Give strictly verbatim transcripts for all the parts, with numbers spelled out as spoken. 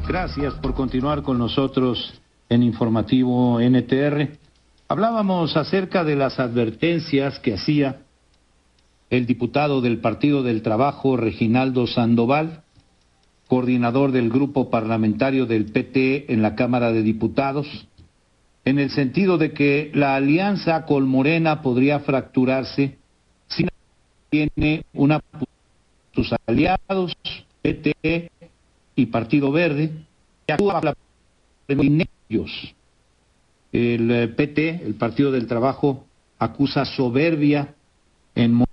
Gracias por continuar con nosotros en Informativo N T R. Hablábamos acerca de las advertencias que hacía el diputado del Partido del Trabajo, Reginaldo Sandoval, coordinador del grupo parlamentario del P T en la Cámara de Diputados, en el sentido de que la alianza con Morena podría fracturarse si no tiene una sus aliados, P T y Partido Verde, que actúa en ellos. El P T, el Partido del Trabajo, acusa soberbia en Morena.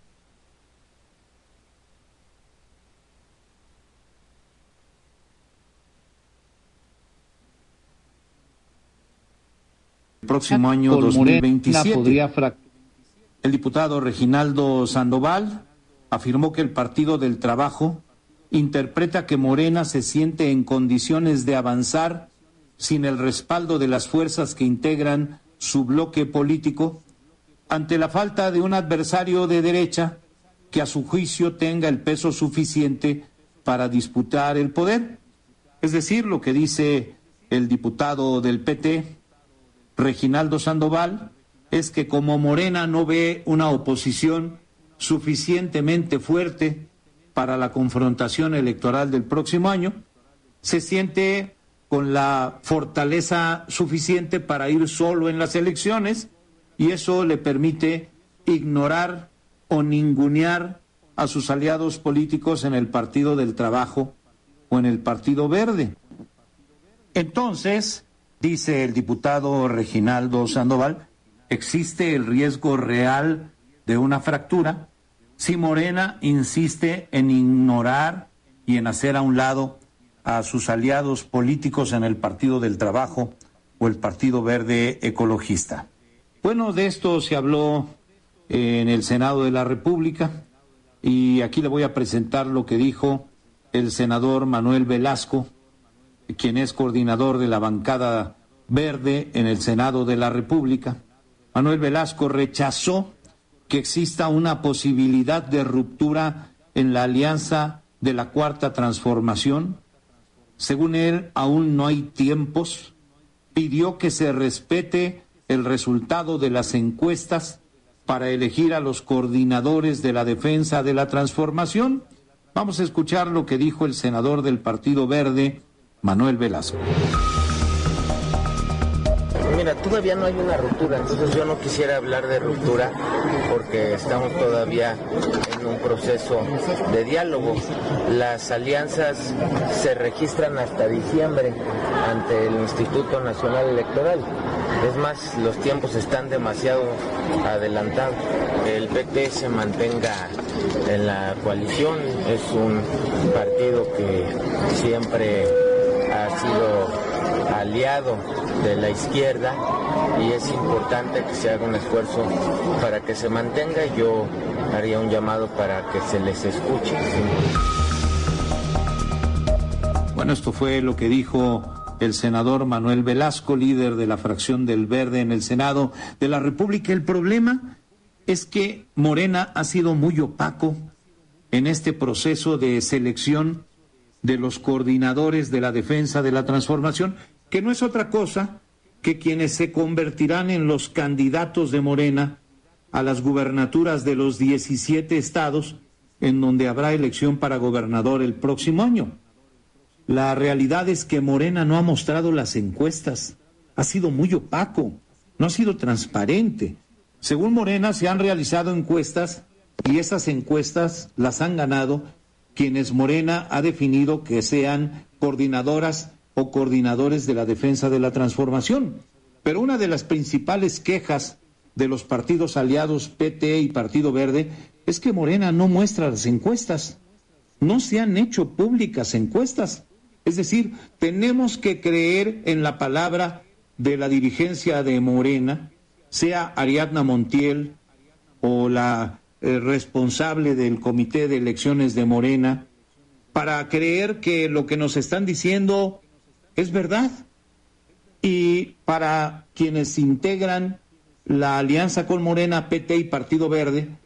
Próximo año dos mil veintisiete. El diputado Reginaldo Sandoval afirmó que el Partido del Trabajo interpreta que Morena se siente en condiciones de avanzar sin el respaldo de las fuerzas que integran su bloque político ante la falta de un adversario de derecha que a su juicio tenga el peso suficiente para disputar el poder. Es decir, lo que dice el diputado del P T, Reginaldo Sandoval, es que como Morena no ve una oposición suficientemente fuerte para la confrontación electoral del próximo año, se siente con la fortaleza suficiente para ir solo en las elecciones y eso le permite ignorar o ningunear a sus aliados políticos en el Partido del Trabajo o en el Partido Verde. Entonces, dice el diputado Reginaldo Sandoval, existe el riesgo real de una fractura si Morena insiste en ignorar y en hacer a un lado a sus aliados políticos en el Partido del Trabajo o el Partido Verde Ecologista. Bueno, de esto se habló en el Senado de la República y aquí le voy a presentar lo que dijo el senador Manuel Velasco, quien es coordinador de la bancada verde en el Senado de la República. Manuel Velasco rechazó que exista una posibilidad de ruptura en la alianza de la Cuarta Transformación. Según él, aún no hay tiempos. Pidió que se respete el resultado de las encuestas para elegir a los coordinadores de la defensa de la transformación. Vamos a escuchar lo que dijo el senador del Partido Verde, Manuel Velasco. Mira, todavía no hay una ruptura, entonces yo no quisiera hablar de ruptura porque estamos todavía en un proceso de diálogo. Las alianzas se registran hasta diciembre ante el Instituto Nacional Electoral. Es más, los tiempos están demasiado adelantados. El P T se mantenga en la coalición, es un partido que siempre ha sido aliado de la izquierda y es importante que se haga un esfuerzo para que se mantenga. Yo haría un llamado para que se les escuche. Bueno, esto fue lo que dijo el senador Manuel Velasco, líder de la fracción del Verde en el Senado de la República. El problema es que Morena ha sido muy opaco en este proceso de selección de los coordinadores de la defensa de la transformación, que no es otra cosa que quienes se convertirán en los candidatos de Morena a las gubernaturas de los diecisiete estados en donde habrá elección para gobernador el próximo año. La realidad es que Morena no ha mostrado las encuestas, ha sido muy opaco, no ha sido transparente. Según Morena se han realizado encuestas y esas encuestas las han ganado quienes Morena ha definido que sean coordinadoras o coordinadores de la defensa de la transformación. Pero una de las principales quejas de los partidos aliados P T y Partido Verde es que Morena no muestra las encuestas. No se han hecho públicas encuestas. Es decir, tenemos que creer en la palabra de la dirigencia de Morena, sea Ariadna Montiel o la eh, responsable del Comité de Elecciones de Morena, para creer que lo que nos están diciendo es verdad. Y para quienes integran la alianza con Morena, P T y Partido Verde,